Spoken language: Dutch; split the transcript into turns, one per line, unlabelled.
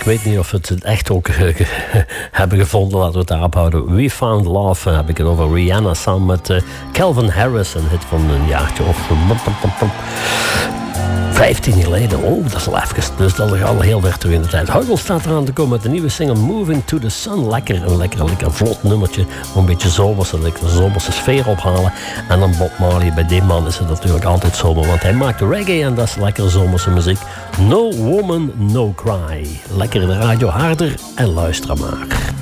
Ik weet niet of we het echt ook hebben gevonden. Laten we het daarop houden. We Found Love, heb ik het over Rihanna samen met Calvin Harris. Een hit van een jaartje of 15 jaar geleden. Oh, dat is al even. Dus dat is al heel ver terug in de tijd. Huigel staat eraan te komen met de nieuwe single Moving to the Sun. Een lekker vlot nummertje. Een beetje zomerse sfeer ophalen. En dan Bob Marley. Bij die man is het natuurlijk altijd zomer. Want hij maakt reggae en dat is lekkere zomerse muziek. No Woman, No Cry. Lekker in de radio, harder en luister maar.